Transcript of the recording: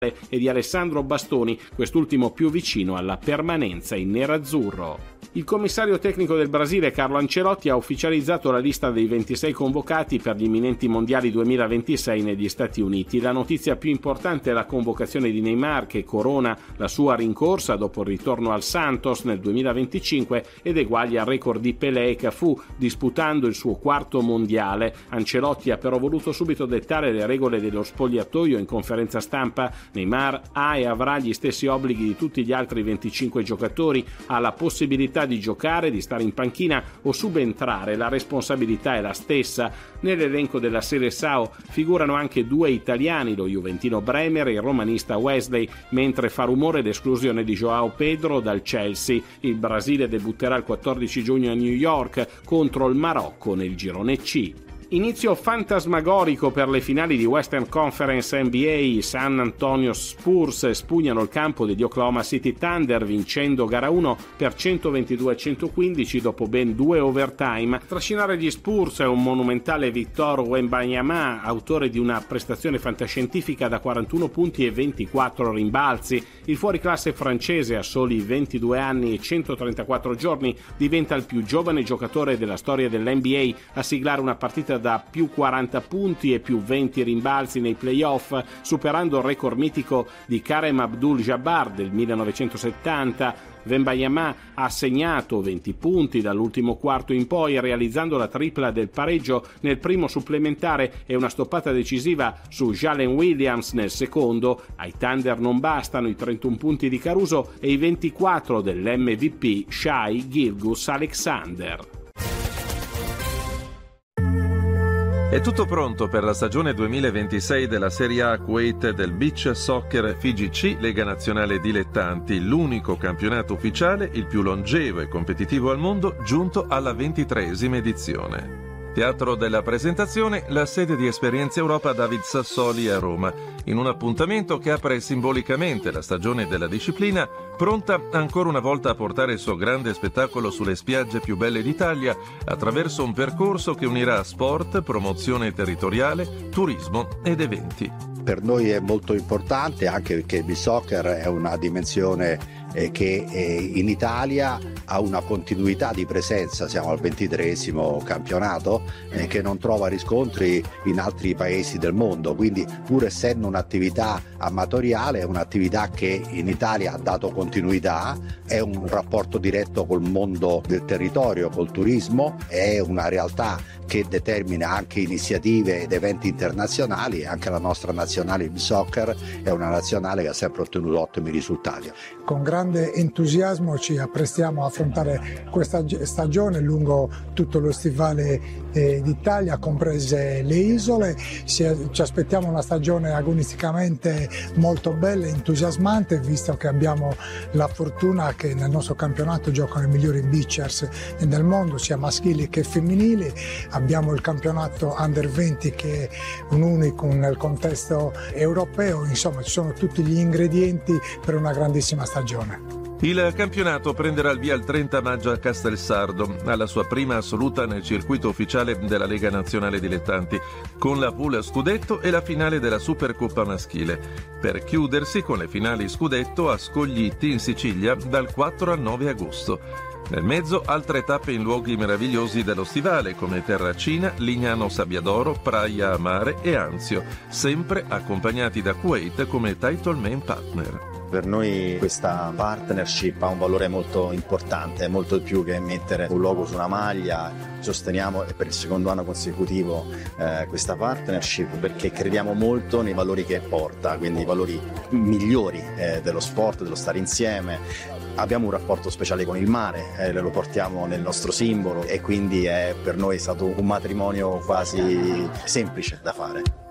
e di Alessandro Bastoni, quest'ultimo più vicino alla permanenza in nerazzurro. Il commissario tecnico del Brasile, Carlo Ancelotti, ha ufficializzato la lista dei 26 convocati per gli imminenti mondiali 2026 negli Stati Uniti. La notizia più importante è la convocazione di Neymar, che corona la sua rincorsa dopo il ritorno al Santos nel 2025 ed eguaglia il record di Pelé e Cafù, disputando il suo quarto mondiale. Ancelotti ha però voluto subito dettare le regole dello spogliatoio in conferenza stampa. Neymar ha e avrà gli stessi obblighi di tutti gli altri 25 giocatori, ha la possibilità di giocare, di stare in panchina o subentrare, la responsabilità è la stessa. Nell'elenco della Serie SAO figurano anche due italiani, lo juventino Bremer e il romanista Wesley, mentre fa rumore l'esclusione di João Pedro dal Chelsea. Il Brasile debutterà il 14 giugno a New York contro il Marocco nel girone C. Inizio fantasmagorico per le finali di Western Conference NBA. I San Antonio Spurs espugnano il campo degli Oklahoma City Thunder vincendo gara 1 per 122-115 dopo ben 2 overtime. A trascinare gli Spurs è un monumentale Victor Wembanyama, autore di una prestazione fantascientifica da 41 punti e 24 rimbalzi. Il fuoriclasse francese, a soli 22 anni e 134 giorni, diventa il più giovane giocatore della storia dell'NBA a siglare una partita da più 40 punti e più 20 rimbalzi nei playoff, superando il record mitico di Kareem Abdul-Jabbar del 1970. Wembanyama ha segnato 20 punti dall'ultimo quarto in poi, realizzando la tripla del pareggio nel primo supplementare e una stoppata decisiva su Jalen Williams nel secondo. Ai Thunder non bastano i 31 punti di Caruso e i 24 dell'MVP Shai Gilgeous-Alexander. È tutto pronto per la stagione 2026 della Serie A Kuwait del Beach Soccer FIGC Lega Nazionale Dilettanti, l'unico campionato ufficiale, il più longevo e competitivo al mondo, giunto alla 23esima edizione. Teatro della presentazione, la sede di Esperienza Europa David Sassoli a Roma, in un appuntamento che apre simbolicamente la stagione della disciplina, pronta ancora una volta a portare il suo grande spettacolo sulle spiagge più belle d'Italia attraverso un percorso che unirà sport, promozione territoriale, turismo ed eventi. Per noi è molto importante anche perché il beach soccer è una dimensione che in Italia ha una continuità di presenza, siamo al 23esimo campionato che non trova riscontri in altri paesi del mondo, quindi pur essendo un'attività amatoriale è un'attività che in Italia ha dato continuità, è un rapporto diretto col mondo del territorio, col turismo, è una realtà che determina anche iniziative ed eventi internazionali. Anche la nostra nazionale di soccer è una nazionale che ha sempre ottenuto ottimi risultati. Con grande entusiasmo ci apprestiamo a affrontare questa stagione lungo tutto lo stivale d'Italia, comprese le isole. Ci aspettiamo una stagione agonisticamente molto bella e entusiasmante, visto che abbiamo la fortuna che nel nostro campionato giocano i migliori beachers del mondo, sia maschili che femminili. Abbiamo il campionato Under 20 che è un unicum nel contesto europeo, insomma ci sono tutti gli ingredienti per una grandissima stagione. Il campionato prenderà il via il 30 maggio a Castelsardo, alla sua prima assoluta nel circuito ufficiale della Lega Nazionale Dilettanti, con la pool scudetto e la finale della Supercoppa maschile, per chiudersi con le finali scudetto a Scoglitti in Sicilia dal 4 al 9 agosto. Nel mezzo altre tappe in luoghi meravigliosi dello stivale come Terracina, Lignano Sabbiadoro, Praia a Mare e Anzio, sempre accompagnati da Kuwait come title main partner. Per noi questa partnership ha un valore molto importante, molto di più che mettere un logo su una maglia. Sosteniamo per il secondo anno consecutivo questa partnership perché crediamo molto nei valori che porta, quindi i valori migliori dello sport, dello stare insieme. Abbiamo un rapporto speciale con il mare, lo portiamo nel nostro simbolo e quindi per noi è stato un matrimonio quasi semplice da fare.